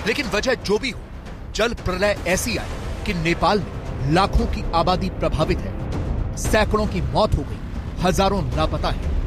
लेकिन वजह जो भी हो, जल प्रलय ऐसी आई कि नेपाल में लाखों की आबादी प्रभावित है, सैकड़ों की मौत हो गई, हजारों लापता है।